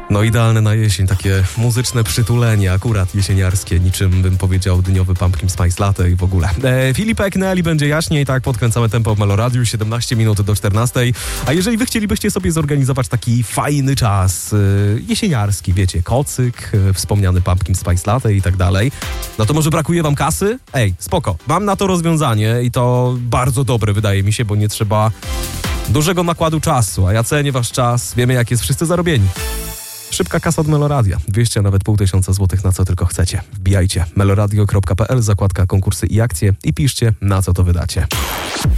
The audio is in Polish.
No idealne na jesień, takie muzyczne przytulenie, akurat jesieniarskie, niczym bym powiedział dniowy Pumpkin Spice Latte i w ogóle. Filipek, Nelly, będzie jaśniej, tak, podkręcamy tempo w Meloradiu, 17 minut do 14. A jeżeli wy chcielibyście sobie zorganizować taki fajny czas jesieniarski, wiecie, kocyk, wspomniany Pumpkin Spice Latte i tak dalej, no to może brakuje wam kasy? Ej, spoko, mam na to rozwiązanie i to bardzo dobre wydaje mi się, bo nie trzeba dużego nakładu czasu, a ja cenię wasz czas, wiemy jak jest, wszyscy zarobieni. Szybka kasa od Meloradia. 200, nawet 500 złotych, na co tylko chcecie. Wbijajcie meloradio.pl, zakładka konkursy i akcje i piszcie, na co to wydacie.